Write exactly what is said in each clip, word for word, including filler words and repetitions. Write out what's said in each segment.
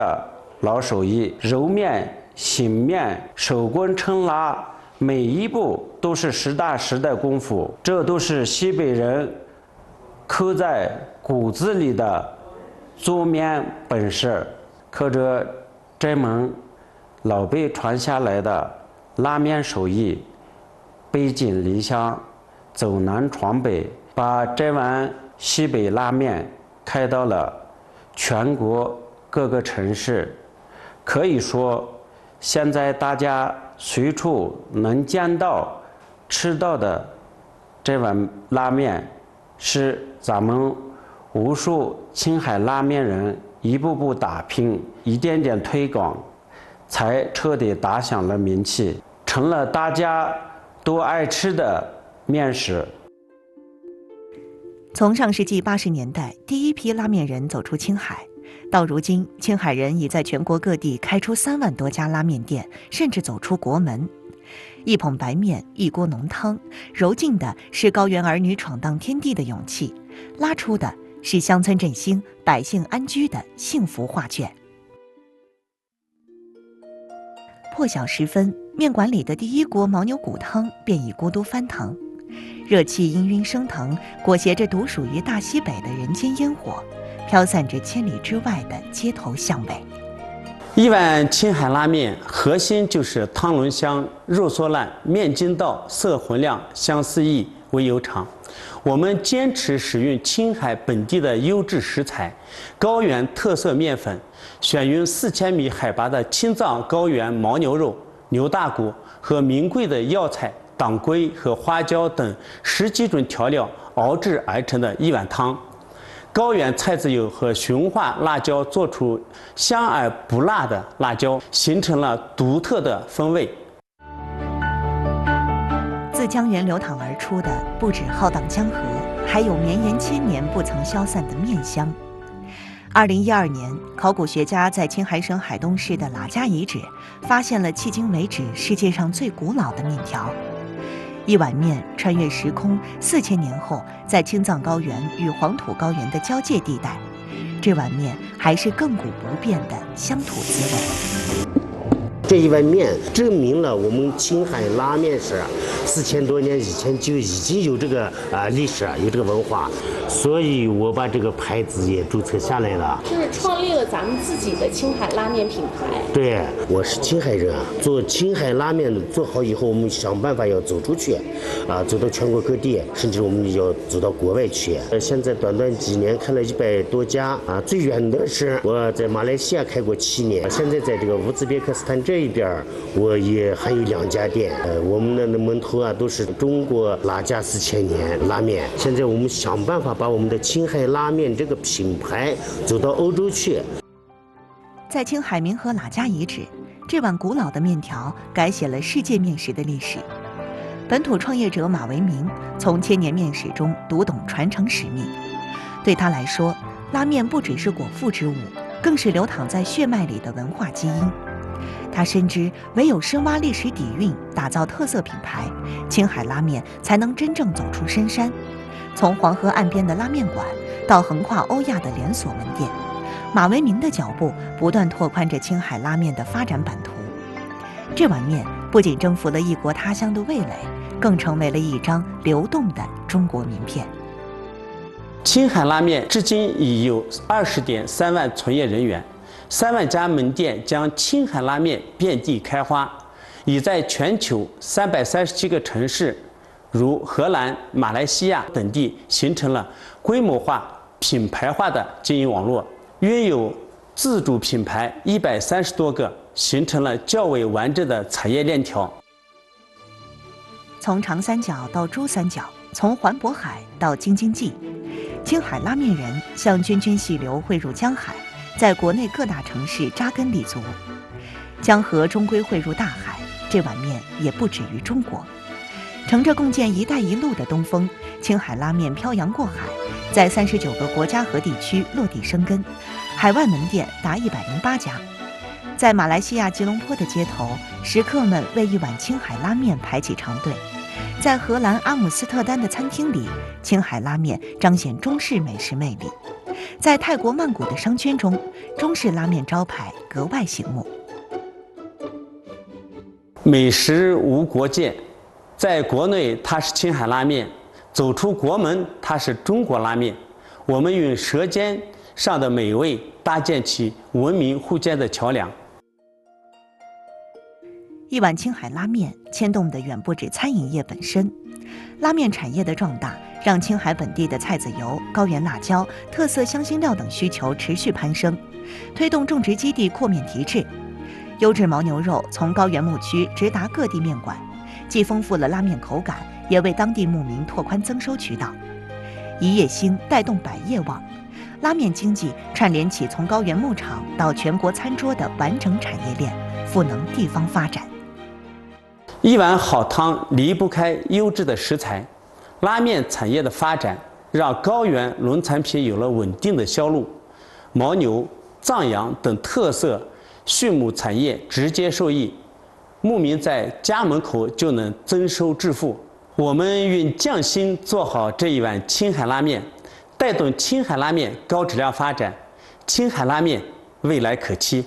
老手艺，揉面、醒面、手工抻拉，每一步都是实打实的功夫，这都是西北人刻在骨子里的做面本事。靠着这门老辈传下来的拉面手艺，背井离乡，走南闯北，把这碗西北拉面开到了全国各个城市。可以说，现在大家随处能见到、吃到的这碗拉面，是咱们无数青海拉面人一步步打拼、一点点推广，才彻底打响了名气，成了大家都爱吃的面食。 从上世纪八十年代第一批拉面人走出青海，到如今，青海人已在全国各地开出三万多家拉面店，甚至走出国门。一捧白面，一锅浓汤，揉进的是高原儿女闯荡天地的勇气，拉出的是乡村振兴、百姓安居的幸福画卷。破晓时分，面馆里的第一锅牦牛骨汤便已咕嘟翻腾，热气氤氲升腾，裹挟着独属于大西北的人间烟火，飘散着千里之外的街头巷尾。 一碗青海拉面核心就是汤浓香、肉嗦烂、面筋道、色浑亮、香四溢、味悠长。我们坚持使用青海本地的优质食材，高原特色面粉，选用四千米海拔的青藏高原牦牛肉、牛大骨和名贵的药材当归和花椒等十几种调料熬制而成的一碗汤。高原菜籽油和雄化辣椒做出香而不辣的辣椒，形成了独特的风味。 自江源流淌而出的不止浩荡江河，还有绵延千年不曾消散的面香。二零一二年，考古学家在青海省海东市的喇家遗址发现了迄今为止世界上最古老的面条。一碗面穿越时空，四千年后，在青藏高原与黄土高原的交界地带，这碗面还是亘古不变的乡土滋味。 这一碗面证明了我们青海拉面是四千多年以前就已经有这个啊、呃、历史，有这个文化，所以我把这个牌子也注册下来了， 就是创立了咱们自己的青海拉面品牌。 对，我是青海人啊，做青海拉面做好以后，我们想办法要走出去，啊，走到全国各地，甚至我们要走到国外去。呃，现在短短几年开了一百多家啊，最远的是我在马来西亚开过七年，现在在这个乌兹别克斯坦这一边，我也还有两家店。呃，我们的门头啊都是中国拉家四千年拉面。现在我们想办法把我们的青海拉面这个品牌走到欧洲去。 在青海明河喇家遗址，这碗古老的面条改写了世界面食的历史。本土创业者马维明从千年面史中读懂传承使命。对他来说，拉面不只是果腹之物，更是流淌在血脉里的文化基因。他深知，唯有深挖历史底蕴，打造特色品牌，青海拉面才能真正走出深山。从黄河岸边的拉面馆，到横跨欧亚的连锁门店，马维明的脚步不断拓宽着青海拉面的发展版图。这碗面不仅征服了异国他乡的味蕾，更成为了一张流动的中国名片。 青海拉面至今已有二十点三万从业人员，三万家门店将青海拉面遍地开花，已在全球三百三十七个城市，如荷兰、马来西亚等地形成了规模化、品牌化的经营网络，约有自主品牌一百三十多个，形成了较为完整的产业链条。 从长三角到珠三角，从环渤海到京津冀，青海拉面人像涓涓细流汇入江海，在国内各大城市扎根立足。江河终归汇入大海，这碗面也不止于中国。乘着共建“一带一路”的东风，青海拉面漂洋过海，在三十九个国家和地区落地生根，海外门店达一百零八家。在马来西亚吉隆坡的街头，食客们为一碗青海拉面排起长队；在荷兰阿姆斯特丹的餐厅里，青海拉面彰显中式美食魅力； 在泰国曼谷的商圈中，中式拉面招牌格外醒目。 美食无国界，在国内它是青海拉面，走出国门它是中国拉面。我们用舌尖上的美味搭建起文明互鉴的桥梁。 一碗青海拉面牵动的远不止餐饮业本身，拉面产业的壮大让青海本地的菜籽油、高原辣椒、特色香辛料等需求持续攀升，推动种植基地扩面提质。优质牦牛肉从高原牧区直达各地面馆，既丰富了拉面口感，也为当地牧民拓宽增收渠道。一业兴带动百业旺，拉面经济串联起从高原牧场到全国餐桌的完整产业链，赋能地方发展。 一碗好汤离不开优质的食材，拉面产业的发展让高原农产品有了稳定的销路，牦牛、藏羊等特色畜牧产业直接受益，牧民在家门口就能增收致富。我们用匠心做好这一碗青海拉面，带动青海拉面高质量发展，青海拉面未来可期。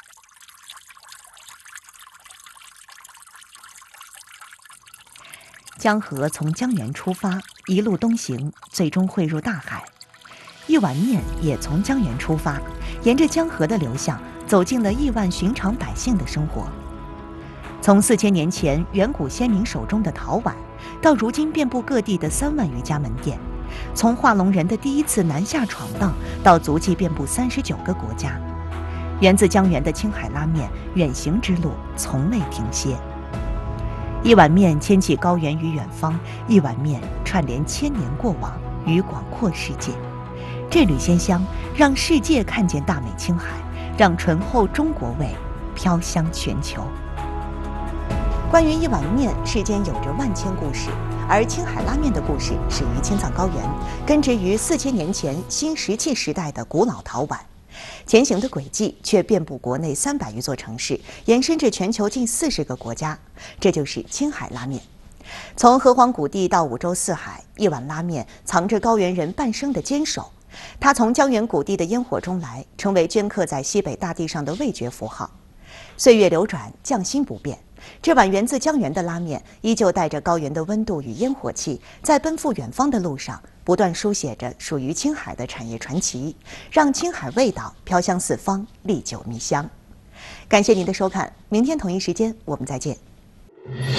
江河从江源出发，一路东行，最终汇入大海。一碗面也从江源出发，沿着江河的流向，走进了亿万寻常百姓的生活。从四千年前远古先民手中的陶碗，到如今遍布各地的三万余家门店；从画龙人的第一次南下闯荡，到足迹遍布三十九个国家，源自江源的青海拉面远行之路从未停歇。一碗面牵起高原与远方，一碗面串联千年过往与广阔世界。这缕鲜香让世界看见大美青海，让醇厚中国味飘香全球。关于一碗面，世间有着万千故事，而青海拉面的故事始于青藏高原，根植于四千年前新石器时代的古老陶碗，前行的轨迹却遍布国内三百余座城市，延伸至全球近四十个国家。这就是青海拉面。从河湟谷地到五洲四海，一碗拉面藏着高原人半生的坚守。它从江源谷地的烟火中来，成为镌刻在西北大地上的味觉符号。岁月流转，匠心不变，这碗源自江源的拉面依旧带着高原的温度与烟火气，在奔赴远方的路上不断书写着属于青海的产业传奇，让青海味道飘香四方，历久弥香。感谢您的收看，明天同一时间我们再见。